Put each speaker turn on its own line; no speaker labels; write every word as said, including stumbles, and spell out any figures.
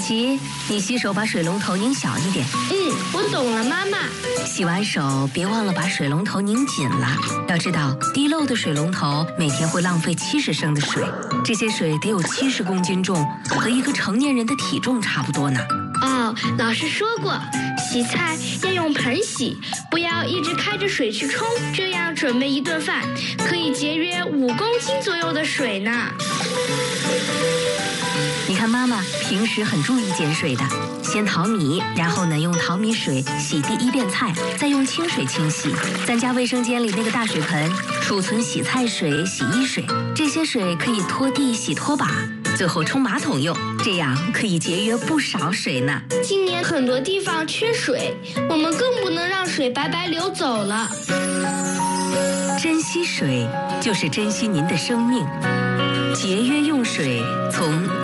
琪，你洗手把水龙头拧小一点。
嗯，我懂了，妈妈。
洗完手别忘了把水龙头拧紧了。要知道，滴漏的水龙头每天会浪费七十升的水，这些水得有七十公斤重，和一个成年人的体重差不多呢。
哦，老师说过，洗菜要用盆洗，不要一直开着水去冲，这样准备一顿饭可以节约五公斤左右的水呢。
你看妈妈平时很注意节水的，先淘米，然后呢用淘米水洗第一遍菜，再用清水清洗。咱家卫生间里那个大水盆储存洗菜水、洗衣水，这些水可以拖地、洗拖把，最后冲马桶用，这样可以节约不少水呢。
今年很多地方缺水，我们更不能让水白白流走了。
珍惜水，就是珍惜您的生命。节约用水，从